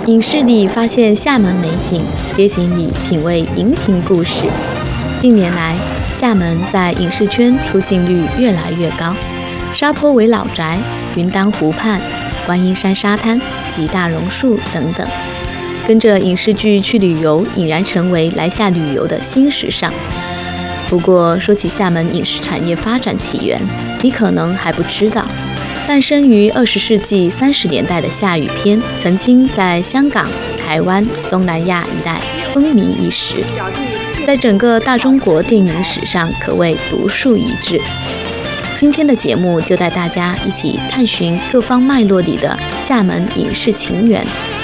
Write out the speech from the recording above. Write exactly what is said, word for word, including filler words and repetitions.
影视里发现厦门美景，街景里品味荧屏故事。近年来，厦门在影视圈出镜率越来越高，沙坡尾老宅、云当湖畔、观音山沙滩及大榕树等等，跟着影视剧去旅游，已然成为来厦旅游的新时尚。不过，说起厦门影视产业发展起源，你可能还不知道。诞生于二十世纪三十年代的厦语片，曾经在香港、台湾、东南亚一带风靡一时，在整个大中国电影史上可谓独树一帜。今天的节目就带大家一起探寻各方脉络里的厦门影视情缘。